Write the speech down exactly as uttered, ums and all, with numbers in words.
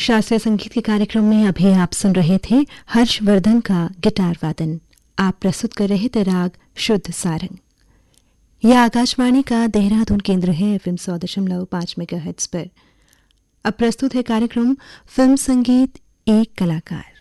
शास्त्रीय संगीत के कार्यक्रम में अभी आप सुन रहे थे हर्षवर्धन का गिटार वादन। आप प्रस्तुत कर रहे थे राग शुद्ध सारंग। यह आकाशवाणी का देहरादून केंद्र है एफएम सौ दशमलव पांच मेगाहर्ट्ज पर। अब प्रस्तुत है कार्यक्रम फिल्म संगीत एक कलाकार।